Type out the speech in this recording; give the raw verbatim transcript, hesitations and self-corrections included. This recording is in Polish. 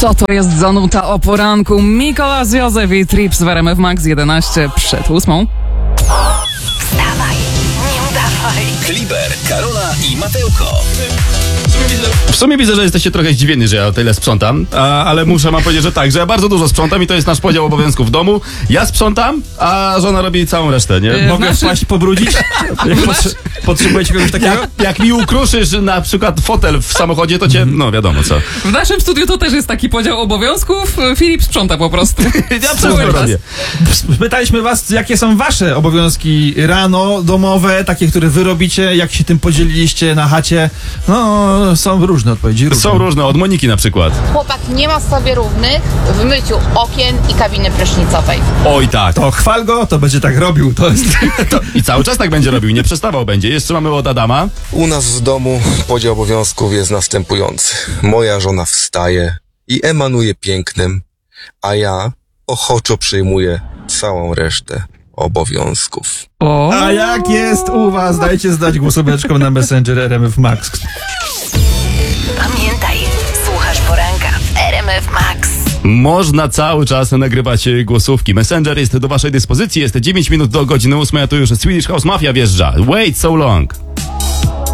Co to jest za nuta o poranku? Mikołaj Józef i Trips w R M F Max jedenaście przed ósmą. Wstawaj, nie udawaj. Kliber, Karola i Matełko. W sumie widzę, że jesteście trochę zdziwieni, że ja tyle sprzątam, a, ale muszę wam powiedzieć, że tak, że ja bardzo dużo sprzątam i to jest nasz podział obowiązków w domu. Ja sprzątam, a żona robi całą resztę, nie? Yy, Mogę znaczy- wpaść, pobrudzić? Jak potrze- potrzebujecie kogoś takiego? Jak, jak mi ukruszysz na przykład fotel w samochodzie, to cię, no wiadomo co. W naszym studiu to też jest taki podział obowiązków. Filip sprząta po prostu. Ja Cały wszystko czas. robię. Pytaliśmy was, jakie są wasze obowiązki rano, domowe, takie, które wy robicie, jak się tym podzieliliście na chacie. No, są różne odpowiedzi. Różne. Są różne, od Moniki na przykład. Chłopak nie ma sobie równych w myciu okien i kabiny prysznicowej. Oj tak. To chwal go, to będzie tak robił. To jest... I cały czas tak będzie robił, nie przestawał będzie. Jeszcze mamy od Adama. U nas w domu podział obowiązków jest następujący. Moja żona wstaje i emanuje pięknem, a ja ochoczo przyjmuję całą resztę obowiązków. O. A jak jest u was? Dajcie znać głosóweczką na Messenger R M F Max. Pamiętaj, słuchasz poranka w R M F Max. Można cały czas nagrywać głosówki. Messenger jest do waszej dyspozycji. Jest dziewięć minut do godziny ósmej, a tu już Swedish House Mafia wjeżdża. Wait so long.